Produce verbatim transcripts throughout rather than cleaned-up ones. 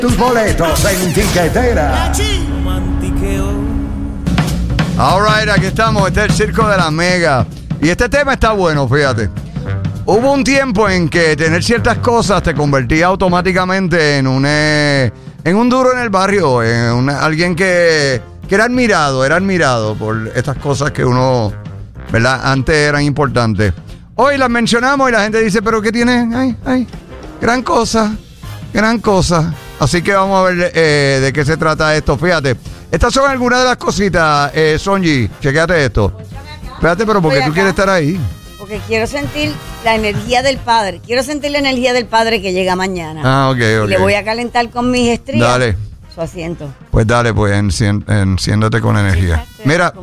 tus boletos en Tiquetera. All right, aquí estamos. Este es el Circo de la Mega. Y este tema está bueno, fíjate. Hubo un tiempo en que tener ciertas cosas te convertía automáticamente en un, eh, en un duro en el barrio, en una, alguien que, que era admirado, era admirado por estas cosas que uno, ¿verdad? Antes eran importantes. Hoy las mencionamos y la gente dice, ¿pero qué tiene? Ay, ay, gran cosa, gran cosa. Así que vamos a ver eh, de qué se trata esto. Fíjate, estas son algunas de las cositas, eh, Sonji, chequéate esto. Espérate, pero ¿por qué tú quieres estar ahí? Porque quiero sentir la energía del Padre. Quiero sentir la energía del Padre que llega mañana. Ah, ok, ok. Y le voy a calentar con mis estrías. Dale. Su asiento. Pues dale, pues encien- enciéndete con energía. Mira,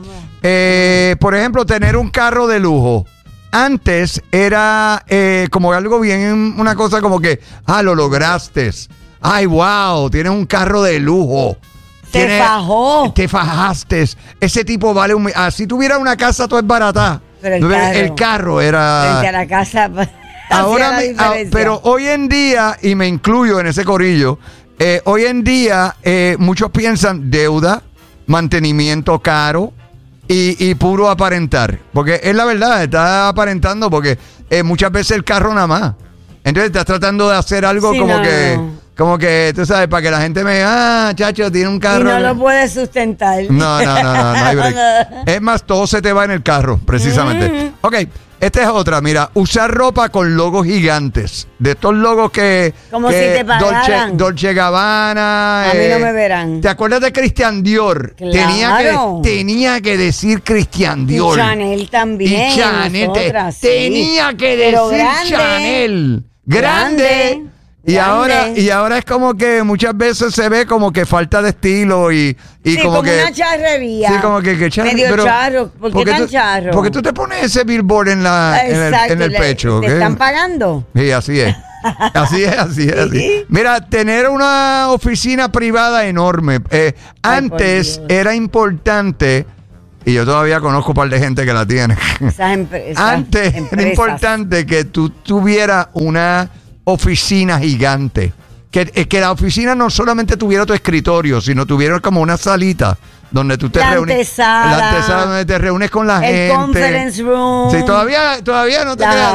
eh, por ejemplo, tener un carro de lujo. Antes era eh, como algo bien, una cosa como que, ah, lo lograste. Ay, wow, tienes un carro de lujo. Te Tienes- fajó. Te fajaste. Ese tipo vale un... Ah, si tuviera una casa, todo es barata. Pero el No, carro. el carro era... Frente a la casa. Ahora, hacía mi- la ah, diferencia. pero hoy en día, y me incluyo en ese corillo, eh, hoy en día eh, muchos piensan deuda, mantenimiento caro y, y puro aparentar. Porque es la verdad, estás aparentando porque eh, muchas veces el carro nada más. Entonces estás tratando de hacer algo Sí, como no, que, no. como que, tú sabes, para que la gente me diga, ah, chacho, tiene un Y carro. no lo puedes sustentar. No, no, no, no, no hay break. Es más, todo se te va en el carro, precisamente. Mm. Ok, esta es otra, mira, usar ropa con logos gigantes. De estos logos que... Como que si te pagaran. Dolce, Dolce Gabbana. A mí no me verán. ¿Te acuerdas de Christian Dior? Claro. Tenía que, tenía que decir Christian Dior. Y Chanel también. Y Chanel. te- nosotras, sí. Tenía que Pero decir grande. Chanel. Grande. Grande. Y Grande. ahora, y ahora es como que muchas veces se ve como que falta de estilo y, y Sí, como, como que... una charrería. Sí, como que, que charro. Medio pero- charro. ¿Por qué tan tú, charro? Porque tú te pones ese billboard en, la, en el, Exacto. en el le- pecho. ¿Te ¿ok? están pagando? Sí, así es. Así es, así es. Así. Mira, tener una oficina privada enorme. Eh, Ay, por antes Dios. era importante, y yo todavía conozco un par de gente que la tiene. Esas empresas. Antes era importante que tú tuvieras una oficina gigante. Que, eh, que la oficina no solamente tuviera tu escritorio, sino tuviera como una salita donde tú te La reúnes. antesala. La antesala donde te reúnes con la El gente. conference room. Sí, todavía, todavía no te La- queda